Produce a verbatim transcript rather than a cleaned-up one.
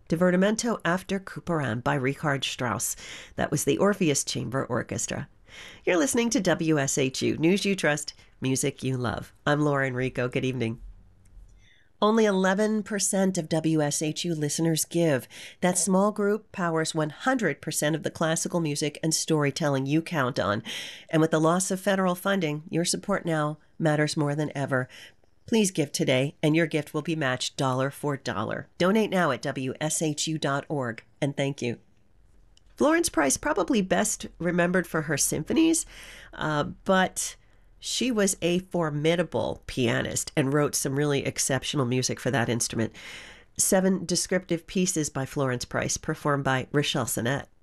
Divertimento after Couperin by Richard Strauss. That was the Orpheus Chamber Orchestra. You're listening to W S H U, News You Trust, Music You Love. I'm Laura Enrico. Good evening. Only eleven percent of W S H U listeners give. That small group powers one hundred percent of the classical music and storytelling you count on. And with the loss of federal funding, your support now matters more than ever. Please give today, and your gift will be matched dollar for dollar. Donate now at W S H U dot org, and thank you. Florence Price, probably best remembered for her symphonies, uh, but she was a formidable pianist and wrote some really exceptional music for that instrument. Seven descriptive pieces by Florence Price, performed by Rochelle Sinnett.